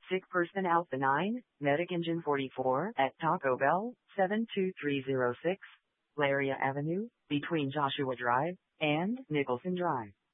Sick person Alpha 9, Medic Engine 44 at Taco Bell, 72306, Laria Avenue, between Joshua Drive and Nicholson Drive.